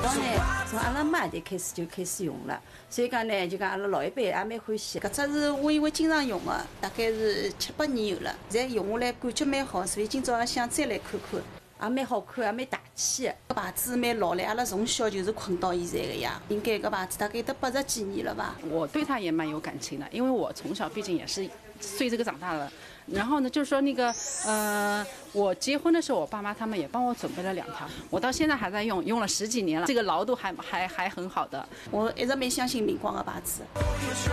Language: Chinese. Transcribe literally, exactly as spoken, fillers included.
光呢，从阿拉妈就开始就开始用了，所以讲呢，就讲阿拉老一辈也蛮欢喜。搿只是我因为经常用的，大概是七八年有了，现在用下来感觉蛮好，所以今朝也想再来看看。也蛮好看，也蛮大气的。搿牌子蛮老了，阿拉从小就是困到现在的呀。应该搿牌子大概得八十几年了吧。 我对它也蛮有感情的，因为我从小毕竟也是随这个长大的。然后呢，就是说那个呃，我结婚的时候，我爸妈他们也帮我准备了两条，我到现在还在用，用了十几年了，这个牢度还还还很好的。 我一直蛮相信明光的牌子。